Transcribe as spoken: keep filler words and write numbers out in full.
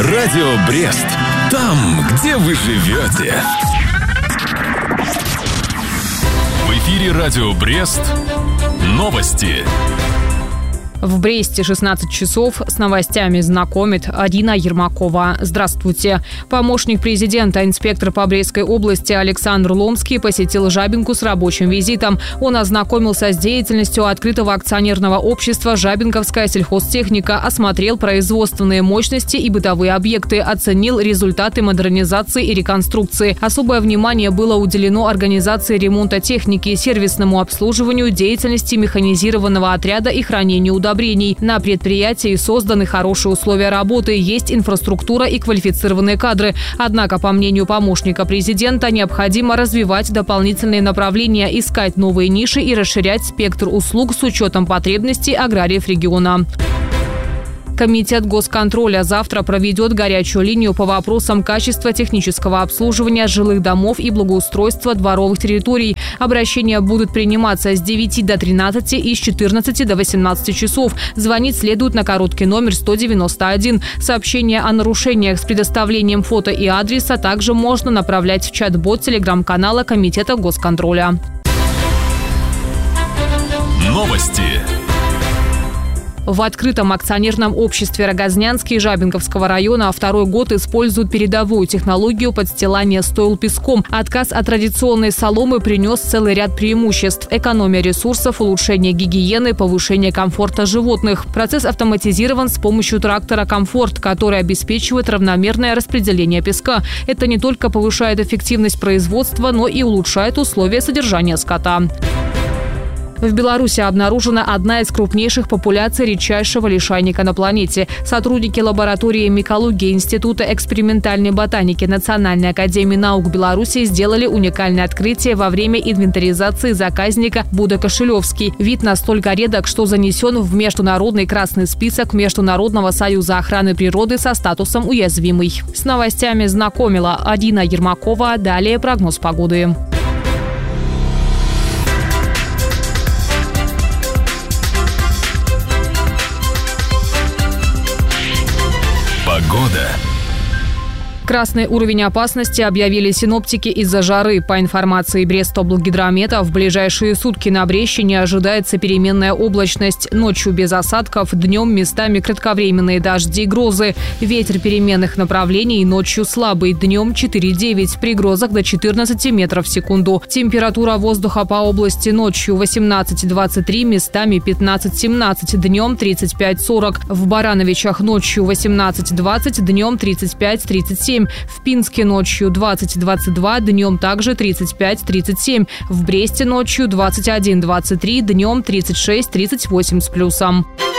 Радио Брест. Там, где вы живете. В эфире Радио Брест. Новости. В Бресте шестнадцать часов. С новостями знакомит Адина Ермакова. Здравствуйте. Помощник президента, инспектор по Брестской области Александр Ломский посетил Жабинку с рабочим визитом. Он ознакомился с деятельностью открытого акционерного общества «Жабинковская сельхозтехника», осмотрел производственные мощности и бытовые объекты, оценил результаты модернизации и реконструкции. Особое внимание было уделено организации ремонта техники, сервисному обслуживанию, деятельности механизированного отряда и хранению удобрений. На предприятии созданы хорошие условия работы, есть инфраструктура и квалифицированные кадры. Однако, по мнению помощника президента, необходимо развивать дополнительные направления, искать новые ниши и расширять спектр услуг с учетом потребностей аграриев региона. Комитет госконтроля завтра проведет горячую линию по вопросам качества технического обслуживания жилых домов и благоустройства дворовых территорий. Обращения будут приниматься с девяти до тринадцати и с четырнадцати до восемнадцати часов. Звонить следует на короткий номер сто девяносто один. Сообщения о нарушениях с предоставлением фото и адреса также можно направлять в чат-бот телеграм-канала Комитета госконтроля. Новости. В открытом акционерном обществе Рогознянский Жабинковского района второй год используют передовую технологию подстилания стойл песком. Отказ от традиционной соломы принес целый ряд преимуществ: экономия ресурсов, улучшение гигиены, повышение комфорта животных. Процесс автоматизирован с помощью трактора «Комфорт», который обеспечивает равномерное распределение песка. Это не только повышает эффективность производства, но и улучшает условия содержания скота. В Беларуси обнаружена одна из крупнейших популяций редчайшего лишайника на планете. Сотрудники лаборатории микологии Института экспериментальной ботаники Национальной академии наук Беларуси сделали уникальное открытие во время инвентаризации заказника Будо-кошелевский. Вид настолько редок, что занесен в международный красный список Международного союза охраны природы со статусом уязвимый. С новостями знакомила Адина Ермакова. Далее прогноз погоды. Погода. Красный уровень опасности объявили синоптики из-за жары. По информации Брестоблгидромета, в ближайшие сутки на Брещине ожидается переменная облачность. Ночью без осадков, днем местами кратковременные дожди и грозы. Ветер переменных направлений ночью слабый, днем четыре-девять, при грозах до четырнадцати метров в секунду. Температура воздуха по области ночью восемнадцать-двадцать три, местами пятнадцать-семнадцать, днем тридцать пять-сорок. В Барановичах ночью восемнадцать-двадцать, днем тридцать пять-тридцать семь. В Пинске ночью двадцать-двадцать два, днем также тридцать пять-тридцать семь. В Бресте ночью двадцать один-двадцать три, днем тридцать шесть-тридцать восемь с плюсом.